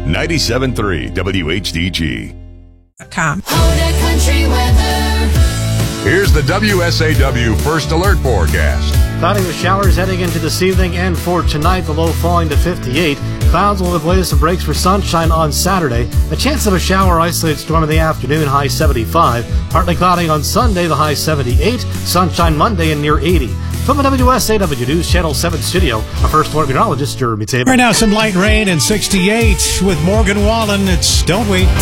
97.3 WHDG. Country weather. Here's the WSAW First Alert forecast. Cloudy with showers heading into this evening and for tonight, the low falling to 58. Clouds will give way to some breaks for sunshine on Saturday. A chance of a shower isolated storm in the afternoon, high 75. Partly cloudy on Sunday, the high 78. Sunshine Monday and near 80. From the WSAW News Channel 7 studio, our first alert meteorologist, Jeremy Tabor. Right now, some light rain and 68 with Morgan Wallen. It's Don't Wait.